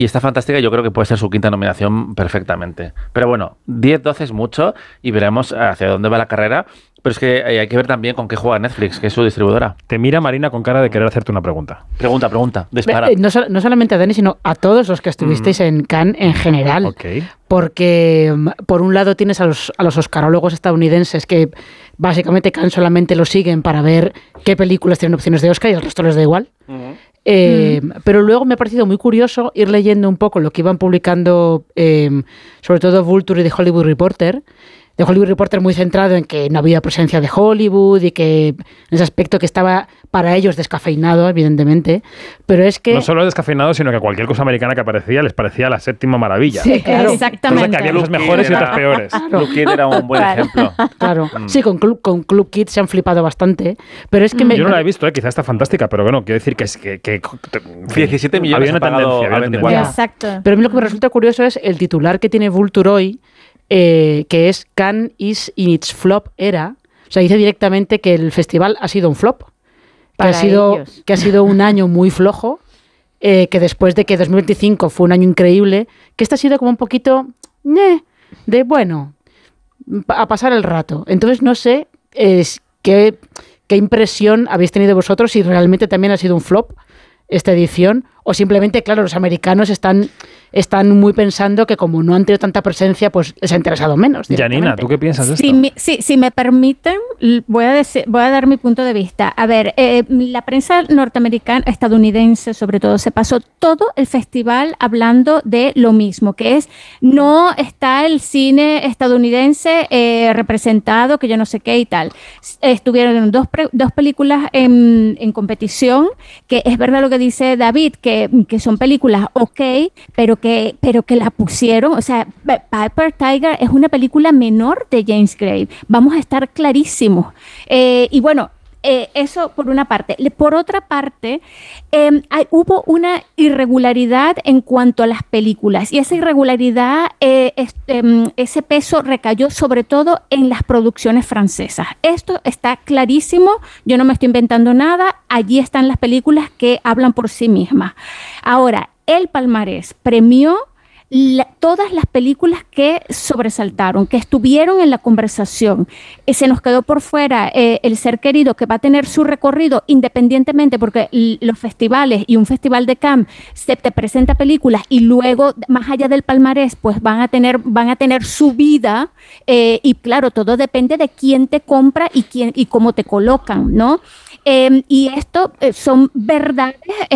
Y está fantástica y yo creo que puede ser su quinta nominación perfectamente. Pero bueno, 10-12 es mucho y veremos hacia dónde va la carrera. Pero es que hay que ver también con qué juega Netflix, que es su distribuidora. Te mira Marina con cara de querer hacerte una pregunta. Pregunta, dispara. No solamente a Dani, sino a todos los que estuvisteis en Cannes en general. Okay. Porque, por un lado, tienes a los oscarólogos estadounidenses que básicamente Cannes solamente lo siguen para ver qué películas tienen opciones de Oscar y el resto les da igual. Pero luego me ha parecido muy curioso ir leyendo un poco lo que iban publicando, sobre todo Vulture y The Hollywood Reporter. The Hollywood Reporter muy centrado en que no había presencia de Hollywood y que en ese aspecto que estaba para ellos descafeinado, evidentemente. Pero es que... No solo descafeinado, sino que cualquier cosa americana que aparecía les parecía la séptima maravilla. Sí, claro. Exactamente. Cosa que había cosas mejores y otras peores. Blue Kid era un buen ejemplo. Claro. Sí, con Club Kids se han flipado bastante. Pero es que Yo no la he visto, quizás está fantástica, pero bueno, quiero decir que 17 millones había una tendencia. a 24. Exacto. Pero a mí lo que me resulta curioso es el titular que tiene Vulture hoy, que es Cannes is in its flop era. O sea, dice directamente que el festival ha sido un flop. Que ha sido un año muy flojo, que después de que 2025 fue un año increíble, que este ha sido como un poquito de bueno, a pasar el rato. Entonces no sé qué impresión habéis tenido vosotros, si realmente también ha sido un flop esta edición, o simplemente, claro, los americanos están muy pensando que como no han tenido tanta presencia, pues les ha interesado menos. Janina, ¿tú qué piensas de esto? Si me permiten, voy a dar mi punto de vista. A ver, la prensa norteamericana, estadounidense sobre todo, se pasó todo el festival hablando de lo mismo, que es no está el cine estadounidense representado, que yo no sé qué y tal. Estuvieron dos películas en competición, que es verdad lo que dice David, que son películas ok, pero que la pusieron, o sea, Piper Tiger es una película menor de James Gray, vamos a estar clarísimos. Y bueno, eso por una parte. Por otra parte, hubo una irregularidad en cuanto a las películas, y esa irregularidad, ese peso recayó sobre todo en las producciones francesas. Esto está clarísimo, yo no me estoy inventando nada, allí están las películas que hablan por sí mismas. Ahora, el palmarés premió todas las películas que sobresaltaron, que estuvieron en la conversación. Se nos quedó por fuera El Ser Querido, que va a tener su recorrido independientemente, porque los festivales y un festival de Cannes se te presenta películas y luego, más allá del palmarés, pues van a tener su vida, y claro, todo depende de quién te compra y cómo te colocan, ¿no? Y esto son verdades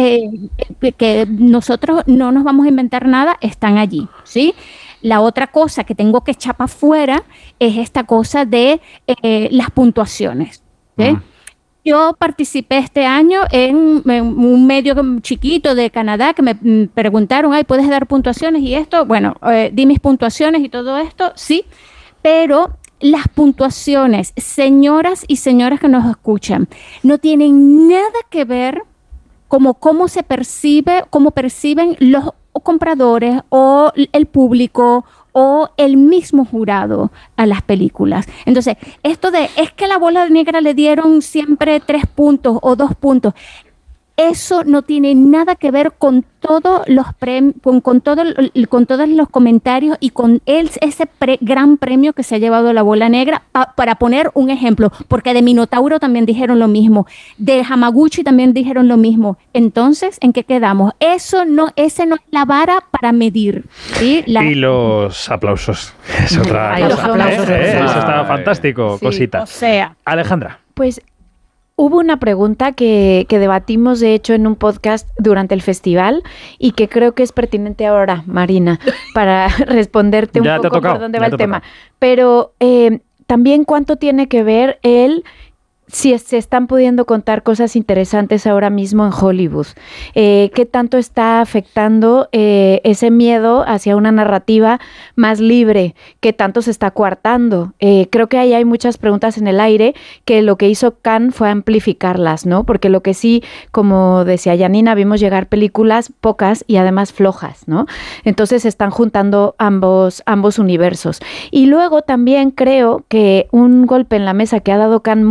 que nosotros no nos vamos a inventar nada, están allí, ¿sí? La otra cosa que tengo que echar para afuera es esta cosa de las puntuaciones, ¿sí? Yo participé este año en un medio chiquito de Canadá que me preguntaron, ¿puedes dar puntuaciones? Y esto, bueno, di mis puntuaciones y todo esto, sí, pero las puntuaciones, señoras y señores que nos escuchan, no tienen nada que ver como cómo se percibe, cómo perciben los compradores o el público o el mismo jurado a las películas. Entonces, esto de es que la Bola Negra le dieron siempre 3 puntos o 2 puntos, eso no tiene nada que ver con todos los con todos los comentarios y con ese gran premio que se ha llevado la Bola Negra, para poner un ejemplo, porque de Minotauro también dijeron lo mismo, de Hamaguchi también dijeron lo mismo. Entonces, ¿en qué quedamos? Ese no es la vara para medir, ¿sí? Y los aplausos. Es otra cosa. Los aplausos. Eso está fantástico, Sí, cosita. o sea, Alejandra. Pues hubo una pregunta que debatimos, de hecho, en un podcast durante el festival y que creo que es pertinente ahora, Marina, para responderte un poco por dónde va el tema. Pero también cuánto tiene que ver si se están pudiendo contar cosas interesantes ahora mismo en Hollywood. ¿Qué tanto está afectando ese miedo hacia una narrativa más libre? ¿Qué tanto se está coartando? Creo que ahí hay muchas preguntas en el aire, que lo que hizo Cannes fue amplificarlas, ¿no? Porque lo que sí, como decía Janina, vimos llegar películas pocas y además flojas, ¿no? Entonces se están juntando ambos universos. Y luego también creo que un golpe en la mesa que ha dado Cannes muy bien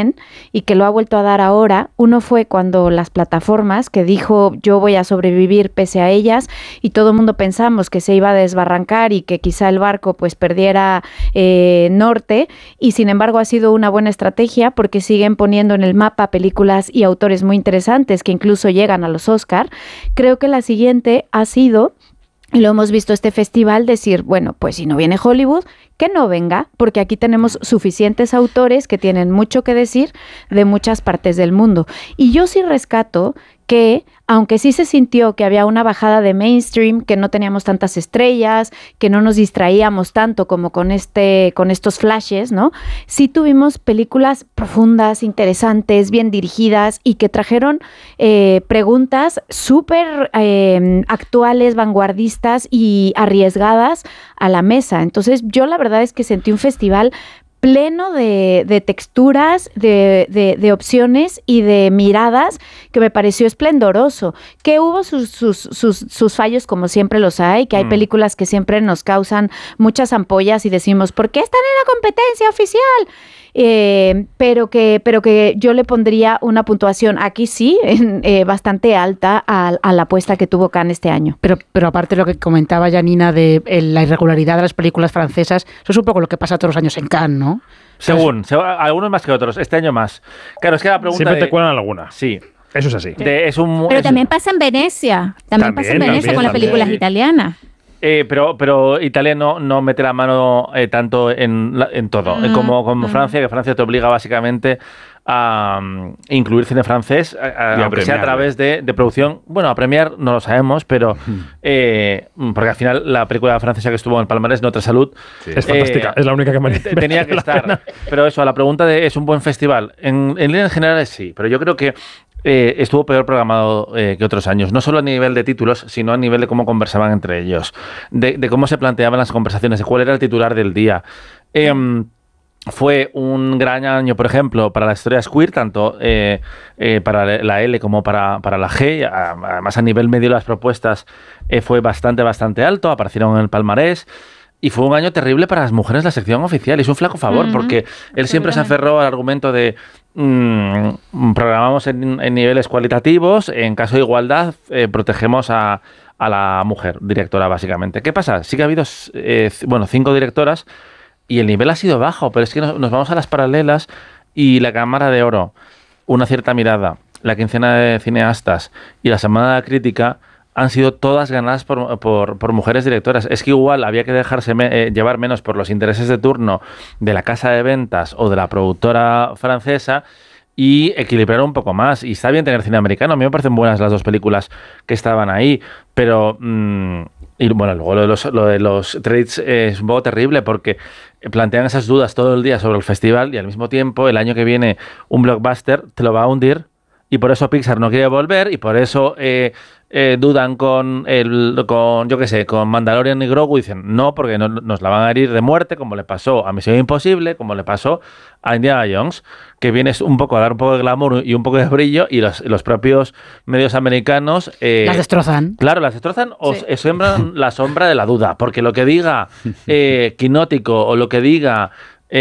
bien y que lo ha vuelto a dar ahora. Uno fue cuando las plataformas, que dijo yo voy a sobrevivir pese a ellas, y todo el mundo pensamos que se iba a desbarrancar y que quizá el barco pues perdiera norte, y sin embargo ha sido una buena estrategia porque siguen poniendo en el mapa películas y autores muy interesantes que incluso llegan a los Oscar. Creo que la siguiente ha sido, y lo hemos visto este festival, decir, bueno, pues si no viene Hollywood, que no venga, porque aquí tenemos suficientes autores que tienen mucho que decir de muchas partes del mundo. Y yo sí rescato que, aunque sí se sintió que había una bajada de mainstream, que no teníamos tantas estrellas, que no nos distraíamos tanto como con estos flashes, ¿no? Sí tuvimos películas profundas, interesantes, bien dirigidas y que trajeron preguntas súper actuales, vanguardistas y arriesgadas a la mesa. Entonces, yo la verdad es que sentí un festival pleno de texturas, de opciones y de miradas que me pareció esplendoroso. Que hubo sus fallos, como siempre los hay, que hay películas que siempre nos causan muchas ampollas y decimos, ¿por qué están en la competencia oficial? Pero que yo le pondría una puntuación aquí sí bastante alta a la apuesta que tuvo Cannes este año. Pero aparte lo que comentaba Janina de la irregularidad de las películas francesas, eso es un poco lo que pasa todos los años en Cannes, ¿no? Según algunos más que otros, este año más. Claro, es que la pregunta siempre te cuelan alguna. Sí. Eso es así. Pero también pasa en Venecia. También pasa en Venecia con las películas italianas. Pero Italia no mete la mano tanto en todo, como Francia, que Francia te obliga básicamente a incluir cine francés, aunque sea a través de producción. Bueno, a premiar no lo sabemos, pero porque al final la película francesa que estuvo en el palmarés, Notre Salud, es fantástica, es la única que merece tenía que estar. Pena. Pero eso, a la pregunta de ¿es un buen festival? En líneas generales sí, pero yo creo que estuvo peor programado que otros años, no solo a nivel de títulos, sino a nivel de cómo conversaban entre ellos, de cómo se planteaban las conversaciones, de cuál era el titular del día. Fue un gran año, por ejemplo, para las historias queer, tanto para la L como para la G. Además, a nivel medio, las propuestas fue bastante alto, aparecieron en el palmarés. Y fue un año terrible para las mujeres la sección oficial. Y es un flaco favor, porque él siempre se aferró al argumento de programamos en niveles cualitativos, en caso de igualdad protegemos a la mujer directora, básicamente. ¿Qué pasa? Sí que ha habido 5 directoras y el nivel ha sido bajo, pero es que nos vamos a las paralelas y la Cámara de Oro, Una cierta mirada, la Quincena de Cineastas y la Semana de la Crítica han sido todas ganadas por mujeres directoras. Es que igual había que dejarse llevar menos por los intereses de turno de la casa de ventas o de la productora francesa y equilibrar un poco más. Y está bien tener cine americano. A mí me parecen buenas las dos películas que estaban ahí, pero y bueno, luego lo de los trades es un poco terrible porque plantean esas dudas todo el día sobre el festival y al mismo tiempo el año que viene un blockbuster te lo va a hundir. Y por eso Pixar no quiere volver y por eso dudan con Mandalorian y Grogu y dicen no, porque nos la van a herir de muerte, como le pasó a Misión Imposible, como le pasó a Indiana Jones, que viene un poco a dar un poco de glamour y un poco de brillo y los propios medios americanos las destrozan. Claro, las destrozan o siembran la sombra de la duda, porque lo que diga Quinótico o lo que diga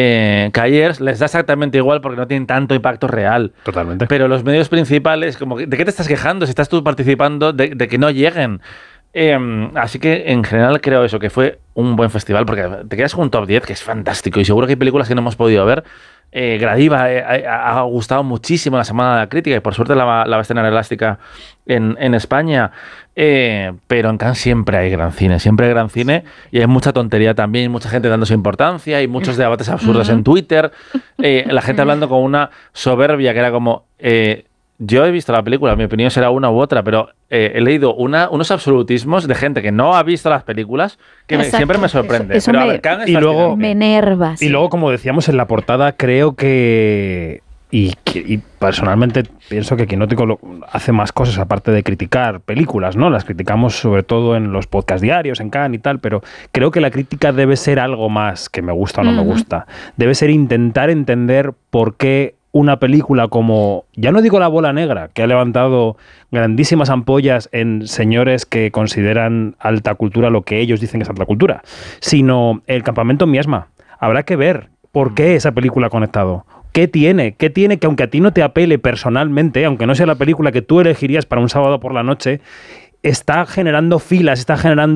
Cayers les da exactamente igual porque no tienen tanto impacto real. Totalmente. Pero los medios principales, como ¿de qué te estás quejando si estás tú participando de que no lleguen? Así que en general creo eso, que fue un buen festival porque te quedas con un top 10 que es fantástico y seguro que hay películas que no hemos podido ver. Gradiva ha gustado muchísimo la Semana de la Crítica y por suerte la va a estrenar Elástica en España, pero en Cannes siempre hay gran cine y hay mucha tontería también, mucha gente dándose importancia y muchos debates absurdos en Twitter, la gente hablando con una soberbia que era como yo he visto la película, mi opinión será una u otra, pero he leído unos absolutismos de gente que no ha visto las películas que siempre me sorprende. Eso pero y luego me enerva. Sí. Y luego, como decíamos en la portada, creo que y personalmente pienso que Quinótico hace más cosas aparte de criticar películas, ¿no? Las criticamos sobre todo en los podcast diarios, en Cannes y tal, pero creo que la crítica debe ser algo más que me gusta o no me gusta. Debe ser intentar entender por qué una película como, ya no digo La Bola Negra, que ha levantado grandísimas ampollas en señores que consideran alta cultura lo que ellos dicen que es alta cultura, sino El Campamento Miasma. Habrá que ver por qué esa película ha conectado. ¿Qué tiene? ¿Qué tiene que aunque a ti no te apele personalmente, aunque no sea la película que tú elegirías para un sábado por la noche, está generando filas, está generando